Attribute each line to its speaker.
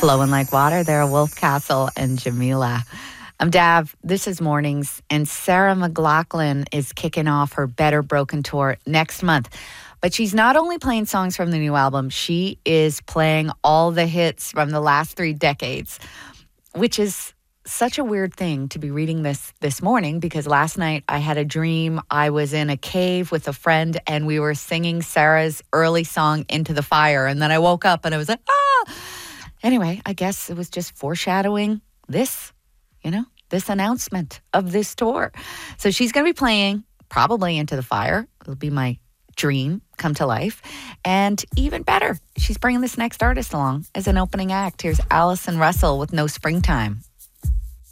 Speaker 1: Flowing like water there, Wolf Castle and Jamila. I'm Dav. This is Mornings, and Sarah McLachlan is kicking off her Better Broken tour next month. But she's not only playing songs from the new album, she is playing all the hits from the last 3 decades, which is such a weird thing to be reading this morning, because last night I had a dream. I was in a cave with a friend and we were singing Sarah's early song Into the Fire, and then I woke up and I was like, ah! Anyway, I guess it was just foreshadowing this announcement of this tour. So she's going to be playing probably Into the Fire. It'll be my dream come to life. And even better, she's bringing this next artist along as an opening act. Here's Allison Russell with No Springtime.